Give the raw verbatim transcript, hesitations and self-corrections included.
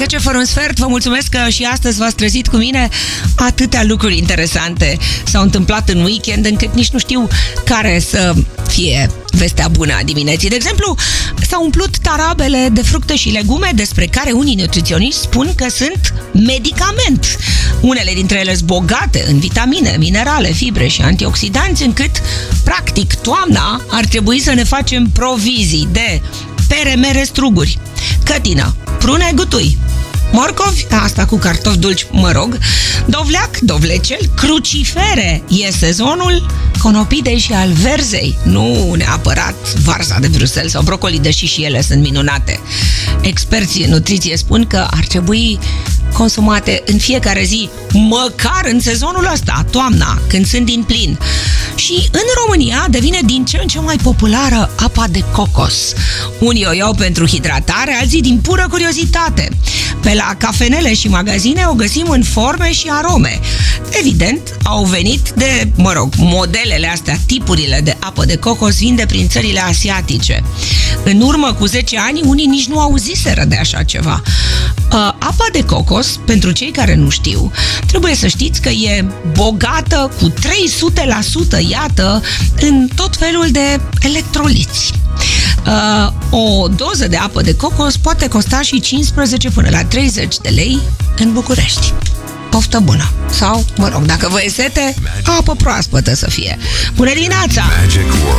zece fără un sfert, vă mulțumesc că și astăzi v-ați trezit cu mine. Atâtea lucruri interesante s-au întâmplat în weekend încât nici nu știu care să fie vestea bună a dimineții. De exemplu, s-au umplut tarabele de fructe și legume despre care unii nutriționiști spun că sunt medicament. Unele dintre ele sunt bogate în vitamine, minerale, fibre și antioxidanți, încât, practic, toamna ar trebui să ne facem provizii de pere, mere, struguri, cătină, prune, gutui, morcovi, asta cu cartofi dulci, mă rog, dovleac, dovlecel, crucifere, e sezonul, conopidei și al verzei, nu neapărat varza de Bruxelles sau brocoli, deși și ele sunt minunate. Experții în nutriție spun că ar trebui consumate în fiecare zi, măcar în sezonul ăsta, toamna, când sunt din plin. Și în România devine din ce în ce mai populară apa de cocos. Unii o iau pentru hidratare, alții din pură curiozitate. Pe la cafenele și magazine o găsim în forme și arome. Evident, au venit de, mă rog, modelele astea, tipurile de apă de cocos vin de prin țările asiatice. În urmă cu zece ani, unii nici nu auziseră de așa ceva. Uh, apa de cocos, pentru cei care nu știu, trebuie să știți că e bogată cu trei sute la sută, iată, în tot felul de electroliți. Uh, o doză de apă de cocos poate costa și cincisprezece până la treizeci de lei în București. Poftă bună! Sau, mă rog, dacă vă e sete, apă proaspătă să fie. Bună dimineața!